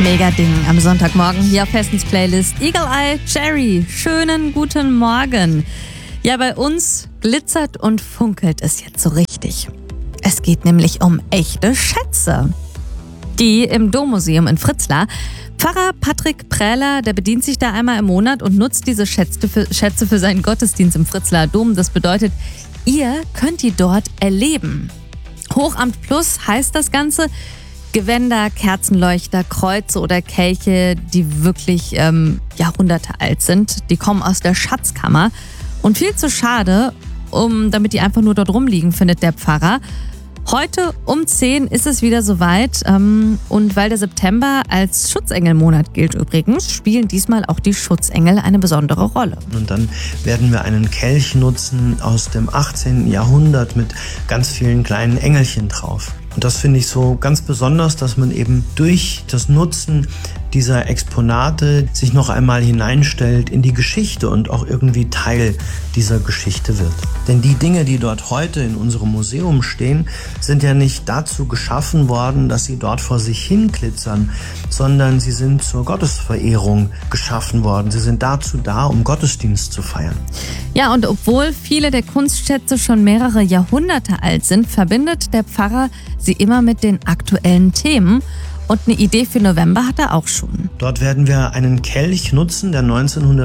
Mega Ding am Sonntagmorgen hier auf Festens Playlist. Eagle Eye Cherry, schönen guten Morgen. Ja, bei uns glitzert und funkelt es jetzt so richtig. Es geht nämlich um echte Schätze. Die im Dommuseum in Fritzlar. Pfarrer Patrick Prähler, der bedient sich da einmal im Monat und nutzt diese Schätze für seinen Gottesdienst im Fritzlarer Dom. Das bedeutet, ihr könnt die dort erleben. Hochamt Plus heißt das Ganze. Gewänder, Kerzenleuchter, Kreuze oder Kelche, die wirklich Jahrhunderte alt sind. Die kommen aus der Schatzkammer. Und viel zu schade, damit die einfach nur dort rumliegen, findet der Pfarrer. Heute um 10 ist es wieder soweit. Und weil der September als Schutzengelmonat gilt übrigens, spielen diesmal auch die Schutzengel eine besondere Rolle. Und dann werden wir einen Kelch nutzen aus dem 18. Jahrhundert mit ganz vielen kleinen Engelchen drauf. Und das finde ich so ganz besonders, dass man eben durch das Nutzen dieser Exponate sich noch einmal hineinstellt in die Geschichte und auch irgendwie Teil dieser Geschichte wird. Denn die Dinge, die dort heute in unserem Museum stehen, sind ja nicht dazu geschaffen worden, dass sie dort vor sich hin glitzern, sondern sie sind zur Gottesverehrung geschaffen worden. Sie sind dazu da, um Gottesdienst zu feiern. Ja, und obwohl viele der Kunstschätze schon mehrere Jahrhunderte alt sind, verbindet der Pfarrer sie immer mit den aktuellen Themen. Und eine Idee für November hat er auch schon. Dort werden wir einen Kelch nutzen, der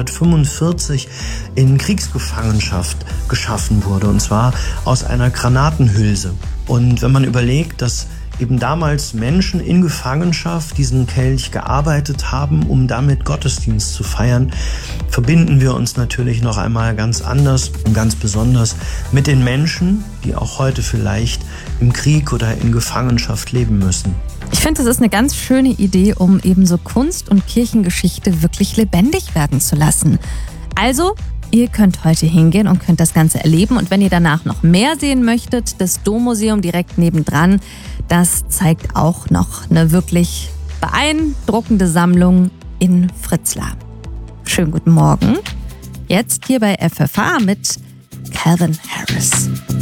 1945 in Kriegsgefangenschaft geschaffen wurde. Und zwar aus einer Granatenhülse. Und wenn man überlegt, dass eben damals Menschen in Gefangenschaft diesen Kelch gearbeitet haben, um damit Gottesdienst zu feiern, verbinden wir uns natürlich noch einmal ganz anders und ganz besonders mit den Menschen, die auch heute vielleicht im Krieg oder in Gefangenschaft leben müssen. Ich finde, das ist eine ganz schöne Idee, um eben so Kunst- und Kirchengeschichte wirklich lebendig werden zu lassen. Also, ihr könnt heute hingehen und könnt das Ganze erleben. Und wenn ihr danach noch mehr sehen möchtet, das Dommuseum direkt nebendran, das zeigt auch noch eine wirklich beeindruckende Sammlung in Fritzlar. Schönen guten Morgen. Jetzt hier bei FFH mit Calvin Harris.